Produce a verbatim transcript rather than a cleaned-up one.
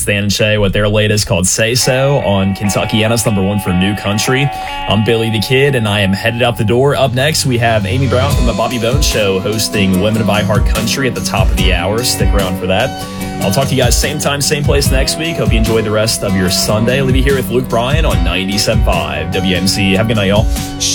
Stan and Shay with their latest called Say So on Kentuckiana's number one for new country. I'm Billy the Kid, and I am headed out the door. Up next, we have Amy Brown from the Bobby Bones Show hosting Women of iHeart Country at the top of the hour. Stick around for that. I'll talk to you guys same time, same place next week. Hope you enjoy the rest of your Sunday. I'll leave you here with Luke Bryan on ninety-seven point five W M C. Have a good night, y'all.